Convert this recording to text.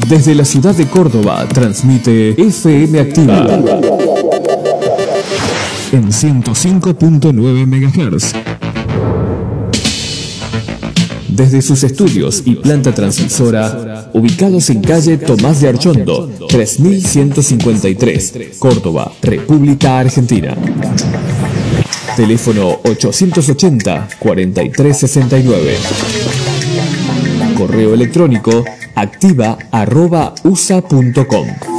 Desde la ciudad de Córdoba transmite FM Activa en 105.9 MHz. Desde sus estudios y planta transmisora, ubicados en calle Tomás de Archondo, 3153, Córdoba, República Argentina. Teléfono 880-4369. Correo electrónico activa@usa.com.